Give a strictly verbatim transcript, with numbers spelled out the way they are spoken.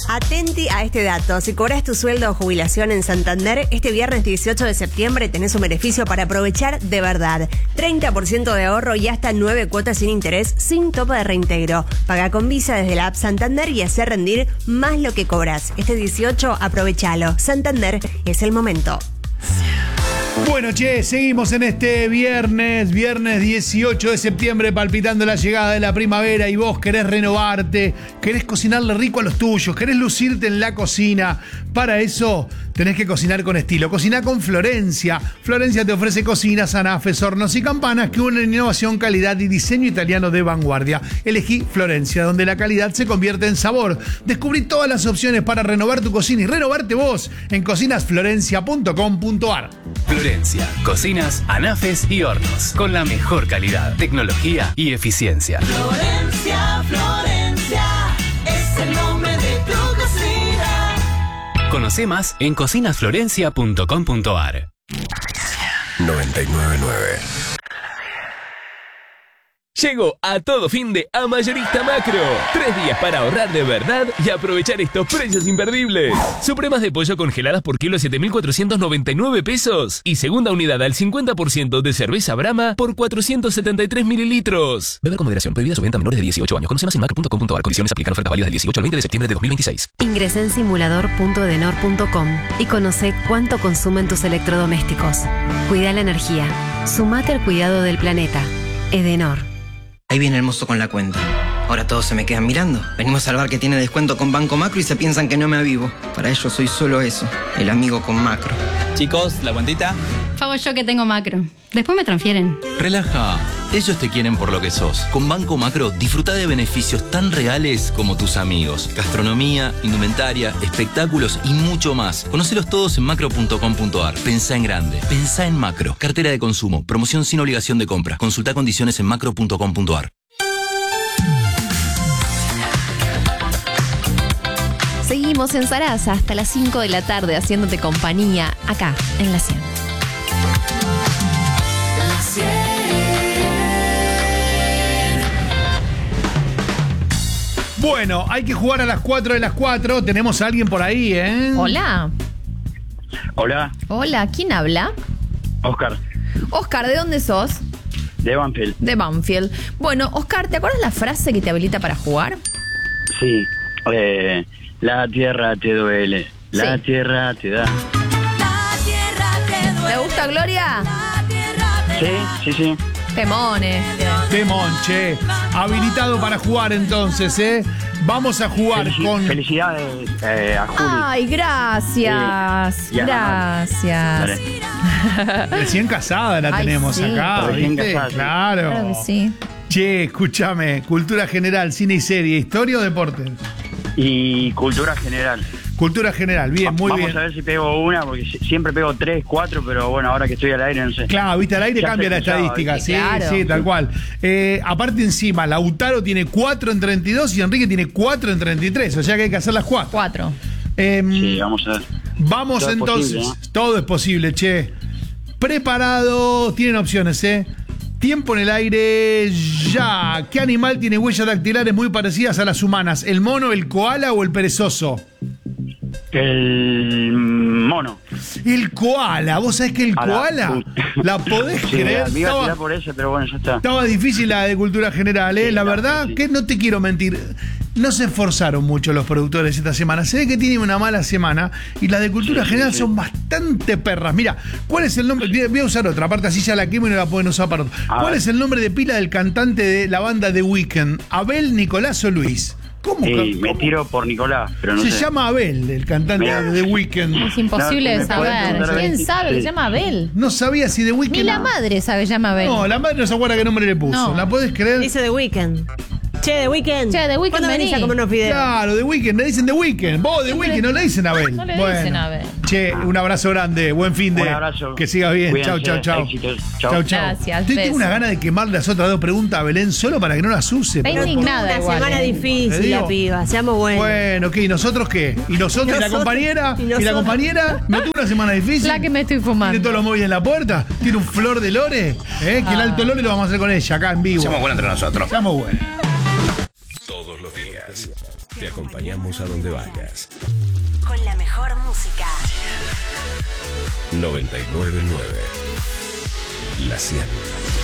Atenti a este dato. Si cobras tu sueldo o jubilación en Santander, este viernes dieciocho de septiembre tenés un beneficio para aprovechar de verdad. treinta por ciento de ahorro y hasta nueve cuotas sin interés, sin tope de reintegro. Paga con Visa desde la app Santander y hacer rendir más lo que cobras. Este dieciocho, aprovechalo. Santander, es el momento. Bueno, che, seguimos en este viernes, viernes dieciocho de septiembre, palpitando la llegada de la primavera, y vos querés renovarte, querés cocinarle rico a los tuyos, querés lucirte en la cocina. Para eso tenés que cocinar con estilo. Cocina con Florencia. Florencia te ofrece cocinas, anafes, hornos y campanas que unen innovación, calidad y diseño italiano de vanguardia. Elegí Florencia, donde la calidad se convierte en sabor. Descubrí todas las opciones para renovar tu cocina y renovarte vos en cocinás florencia punto com punto ar. Florencia, cocinas, anafes y hornos, con la mejor calidad, tecnología y eficiencia. Florencia, Florencia, es el nombre de tu cocina. Conoce más en cocinás florencia punto com punto ar. noventa y nueve punto nueve. Llegó a todo fin de a Mayorista Macro. Tres días para ahorrar de verdad y aprovechar estos precios imperdibles. Supremas de pollo congeladas por kilo siete mil cuatrocientos noventa y nueve pesos. Y segunda unidad al cincuenta por ciento de cerveza Brahma por cuatrocientos setenta y tres mililitros. Beber con moderación. Prohibida su venta a menores de dieciocho años. Conoce más en macro punto com punto ar. Condiciones aplican. Oferta válida del dieciocho al veinte de septiembre de dos mil veintiséis. Ingresá en simulador punto edenor punto com y conoce cuánto consumen tus electrodomésticos. Cuida la energía. Sumate al cuidado del planeta. Edenor. Ahí viene el mozo con la cuenta. Ahora todos se me quedan mirando. Venimos al bar que tiene descuento con Banco Macro y se piensan que no me avivo. Para ellos soy solo eso, el amigo con Macro. Chicos, ¿la cuentita? Pago yo que tengo Macro. Después me transfieren. Relaja. Ellos te quieren por lo que sos. Con Banco Macro disfruta de beneficios tan reales como tus amigos. Gastronomía, indumentaria, espectáculos y mucho más. Conócelos todos en macro punto com punto ar. Pensá en grande. Pensá en Macro. Cartera de consumo. Promoción sin obligación de compra. Consulta condiciones en macro punto com punto ar. Seguimos en Sarasa hasta las cinco de la tarde haciéndote compañía acá en La cien. La cien. Bueno, hay que jugar a las cuatro de las cuatro. Tenemos a alguien por ahí, ¿eh? Hola. Hola. Hola, ¿quién habla? Oscar. Oscar, ¿de dónde sos? De Banfield. De Banfield. Bueno, Oscar, ¿te acuerdas la frase que te habilita para jugar? Sí. Eh, la tierra te duele. La Sí. tierra te da. La tierra te duele. ¿Te gusta, Gloria? La tierra te Sí, sí, sí. Temones. Temón, che. Habilitado para jugar entonces, ¿eh? Vamos a jugar Felici- con... Felicidades eh, a Juli. Ay, gracias. Sí. Y a la Gracias. Dale. Recién casada la Ay, tenemos sí. acá, Recién ¿viste? casada, sí. Claro. Claro que sí. Che, escúchame. Cultura general, cine y serie, historia o deporte. Y cultura general. Cultura general, bien, muy Vamos bien. a ver si pego una, porque si- siempre pego tres, cuatro, pero bueno, ahora que estoy al aire no sé. Claro, viste, al aire Ya cambia se la escuchaba, estadística, ¿viste? sí, Claro. sí, tal cual. Eh, aparte encima, Lautaro tiene cuatro en treinta y dos y Enrique tiene cuatro en treinta y tres, o sea que hay que hacer las cuatro. Cuatro. Em, Sí, vamos a ver. Vamos Todo es entonces, posible, ¿no? todo es posible, che. Preparado, tienen opciones, ¿eh? Tiempo en el aire, ya. ¿Qué animal tiene huellas dactilares muy parecidas a las humanas? ¿El mono, el koala o el perezoso? El mono. El koala, vos sabés que el A la koala, puta. la podés Sí, creer, me iba a estaba, tirar por ese, pero bueno, ya está. estaba difícil la de cultura general, ¿eh? Sí, La está verdad difícil. que no te quiero mentir, no se esforzaron mucho los productores esta semana, se ve que tienen una mala semana y las de cultura Sí, sí, general sí. son bastante perras. Mira, ¿cuál es el nombre? Voy a usar otra, aparte así ya la quemo y no la pueden usar para otro. A ¿Cuál ver. es el nombre de pila del cantante de la banda The Weeknd? ¿Abel, Nicolás o Luis? ¿Cómo, Y ca- me cómo? tiro por Nicolás, pero no Se sé. llama Abel, el cantante Mirá. de The Weeknd. Es imposible No, de ¿me podés saber. preguntar a ¿Quién ver? sabe? Sí. Se llama Abel. No sabía si The Weeknd... Ni la madre sabe, se llama Abel. No, la madre no se acuerda qué nombre le puso. No. ¿La podés creer? Dice The Weeknd. Che, The Weeknd. Che, The Weeknd, ¿Cuándo venís vení. a comer unos videos? Claro, The Weeknd, le dicen The Weeknd. Vos, The Weeknd, no le dicen Abel. No le Bueno. dicen Abel. Che, un abrazo grande, buen fin de. Un abrazo. Que sigas bien. Chau, Cuídense, chau, chau. éxitos. Chau. Chau, chau. Gracias, Estoy- Tengo beso. una gana de quemar las otras dos preguntas a Belén solo para que no las use. Está pero- indignada Una igual. semana eh. ¿Te difícil, digo? la piba. Seamos buenos. Bueno, ¿qué? ¿Y nosotros qué? ¿Y nosotros y la Nosotros- compañera? y ¿Y la nosotros. compañera? ¿No tuvo una semana difícil? La que me estoy ¿Tiene fumando. todos los móviles en la puerta? ¿Tiene un flor de lore? ¿Eh? Que el Ah. alto lore lo vamos a hacer con ella acá en vivo. Somos buenos entre nosotros. Seamos buenos. Todos los días. Te acompañamos a donde vayas. Con la mejor música. noventa y nueve punto nueve La cien.